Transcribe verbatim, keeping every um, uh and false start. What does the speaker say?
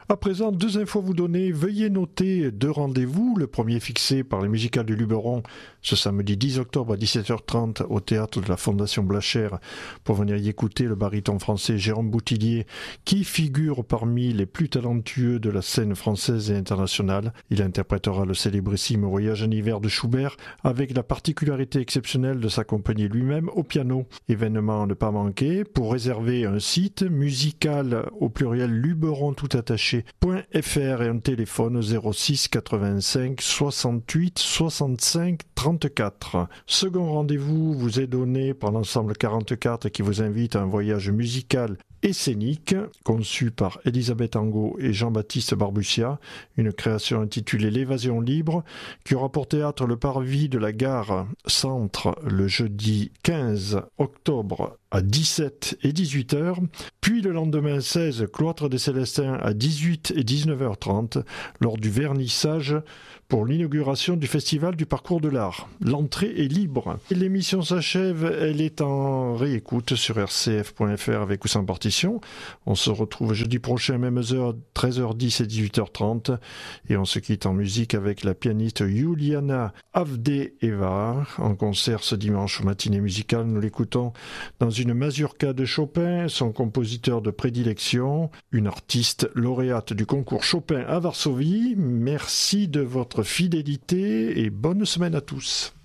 À présent, deux infos à vous donner. Veuillez noter deux rendez-vous. Le premier fixé par les musicales du Luberon ce samedi dix octobre à dix-sept heures trente au théâtre de la Fondation Blachère pour venir y écouter le baryton français Jérôme Boutillier qui figure parmi les plus talentueux de la scène française et internationale. Il interprétera le célébrissime Voyage en hiver de Schubert avec la particularité exceptionnelle de s'accompagner lui-même au piano. Événement à ne pas manquer. Pour réserver un site musical au pluriel luberon tout attaché .fr et un téléphone zéro six quatre-vingt-cinq soixante-huit soixante-cinq trente-quatre. Second rendez-vous vous est donné par l'ensemble quarante-quatre qui vous invite à un voyage musical et scénique, conçu par Elisabeth Angot et Jean-Baptiste Barbucia, une création intitulée L'évasion libre, qui aura pour théâtre le parvis de la gare Centre le jeudi quinze octobre à dix-sept et dix-huit heures, puis le lendemain seize, Cloître des Célestins à dix-huit et dix-neuf heures trente, lors du vernissage pour l'inauguration du Festival du Parcours de l'Art. L'entrée est libre. L'émission s'achève, elle est en réécoute sur r c f point f r avec ou sans partition. On se retrouve jeudi prochain, mêmes heures, treize heures dix et dix-huit heures trente, et on se quitte en musique avec la pianiste Juliana Avdeeva, en concert ce dimanche matinée musicale. Nous l'écoutons dans une mazurka de Chopin, son compositeur de prédilection, une artiste lauréate du concours Chopin à Varsovie. Merci de votre fidélité et bonne semaine à tous.